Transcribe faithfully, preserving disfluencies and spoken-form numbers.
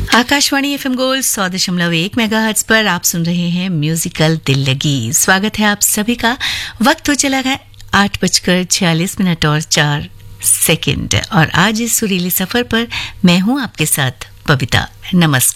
Akashvani FM gold सौ दशमलव एक मेगाहर्ट्ज पर आप सुन रहे हैं म्यूजिकल दिल लगी। स्वागत है आप सभी का। वक्त हो चला है आठ बजकर छियालीस मिनट और चार सेकंड और आज इस सुरीले सफर पर मैं हूं आपके साथ बबीता। नमस्कार।